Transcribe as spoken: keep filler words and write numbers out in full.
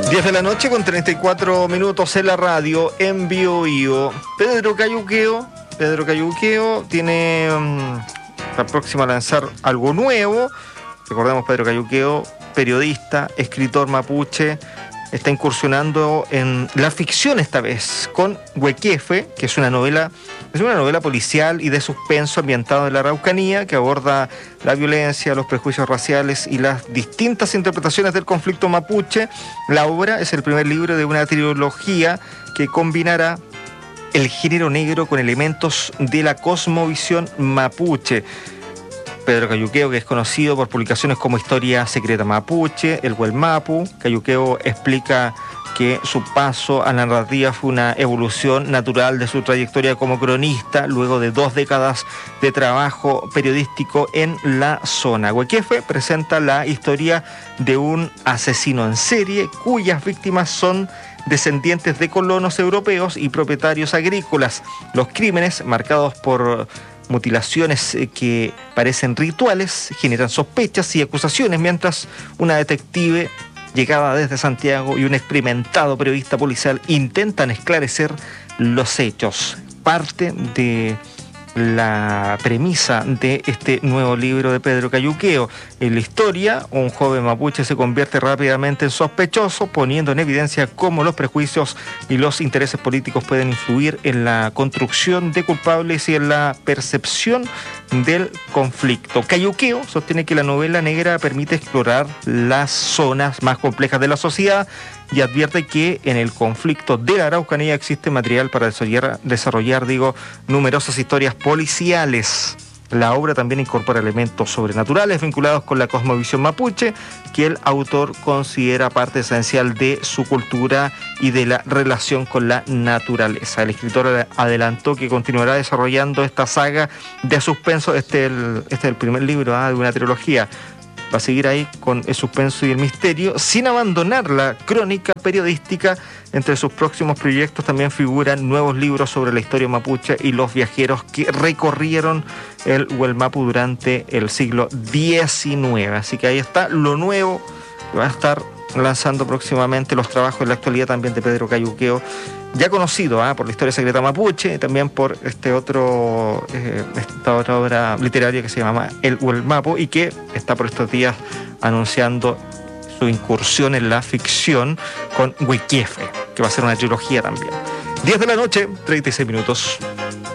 diez de la noche con treinta y cuatro minutos en la radio, en Bio Bio. Pedro Cayuqueo, Pedro Cayuqueo tiene, um, está próximo a lanzar algo nuevo. Recordemos, Pedro Cayuqueo, periodista, escritor mapuche, está incursionando en la ficción esta vez con Huequefe, que es una novela, es una novela policial y de suspenso ambientada en la Araucanía, que aborda la violencia, los prejuicios raciales y las distintas interpretaciones del conflicto mapuche. La obra es el primer libro de una trilogía que combinará el género negro con elementos de la cosmovisión mapuche. Pedro Cayuqueo, que es conocido por publicaciones como Historia Secreta Mapuche, El Huelmapu. Cayuqueo explica que su paso a la narrativa fue una evolución natural de su trayectoria como cronista, luego de dos décadas de trabajo periodístico en la zona. Huequefe presenta la historia de un asesino en serie cuyas víctimas son descendientes de colonos europeos y propietarios agrícolas. Los crímenes, marcados por mutilaciones que parecen rituales, generan sospechas y acusaciones, mientras una detective llegada desde Santiago y un experimentado periodista policial intentan esclarecer los hechos. Parte de la premisa de este nuevo libro de Pedro Cayuqueo. En la historia, un joven mapuche se convierte rápidamente en sospechoso, poniendo en evidencia cómo los prejuicios y los intereses políticos pueden influir en la construcción de culpables y en la percepción del conflicto. Cayuqueo sostiene que la novela negra permite explorar las zonas más complejas de la sociedad y advierte que en el conflicto de la Araucanía existe material para desarrollar, desarrollar digo, numerosas historias policiales. La obra también incorpora elementos sobrenaturales vinculados con la cosmovisión mapuche, que el autor considera parte esencial de su cultura y de la relación con la naturaleza. El escritor adelantó que continuará desarrollando esta saga de suspenso. Este es el, este es el primer libro ¿eh? de una trilogía. Va a seguir ahí con el suspenso y el misterio, sin abandonar la crónica periodística. Entre sus próximos proyectos también figuran nuevos libros sobre la historia mapuche y los viajeros que recorrieron el Huelmapu durante el siglo diecinueve. Así que ahí está lo nuevo que va a estar lanzando próximamente, los trabajos en la actualidad también de Pedro Cayuqueo, ya conocido ¿eh? por la Historia Secreta Mapuche y también por este otro eh, esta otra obra literaria que se llama El Huelmapu y que está por estos días anunciando su incursión en la ficción con Huequefe, que va a ser una trilogía también. diez de la noche, treinta y seis minutos.